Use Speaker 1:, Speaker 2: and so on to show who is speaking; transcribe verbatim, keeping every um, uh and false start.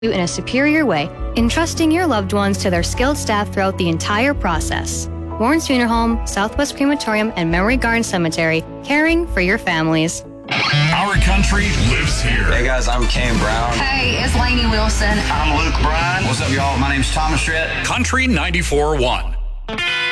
Speaker 1: in a superior way, entrusting your loved ones to their skilled staff throughout the entire process. Warren's Funeral Home, Southwest Crematorium, and Memory Garden Cemetery, caring for your families.
Speaker 2: Our country lives here.
Speaker 3: Hey guys, I'm Kane Brown.
Speaker 4: Hey, it's Lainey Wilson.
Speaker 5: I'm Luke Bryan.
Speaker 6: What's up, y'all? My name's Thomas Schritt.
Speaker 2: Country ninety-four point one.